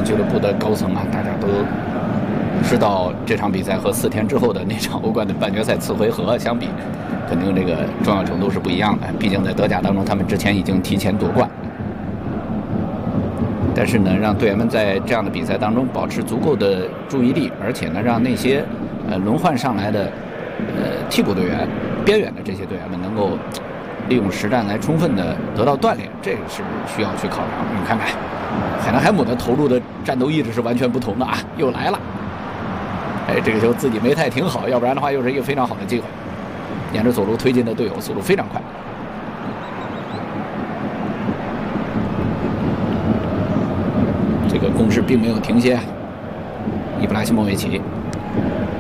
人俱乐部的高层啊，大家都知道这场比赛和4天之后的那场欧冠的半决赛次回合相比，肯定这个重要程度是不一样的。毕竟在德甲当中，他们之前已经提前夺冠。但是呢，让队员们在这样的比赛当中保持足够的注意力，而且呢，让那些轮换上来的替补队员、边缘的这些队员们能够利用实战来充分的得到锻炼，这个是需要去考量。你看看，海南海姆的投入的战斗意志是完全不同的啊，又来了。哎，这个球自己没太停好，要不然的话又是一个非常好的机会。沿着左路推进的队友速度非常快。这个攻势并没有停歇，伊布拉希莫维奇